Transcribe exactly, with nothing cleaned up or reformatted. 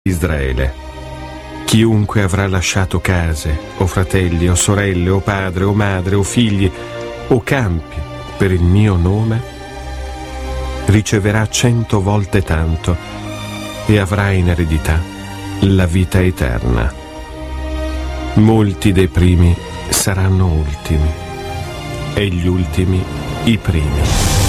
Israele. Chiunque avrà lasciato case, o fratelli, o sorelle, o padre, o madre, o figli, o campi per il mio nome, riceverà cento volte tanto e avrà in eredità la vita eterna. Molti dei primi saranno ultimi e gli ultimi i primi.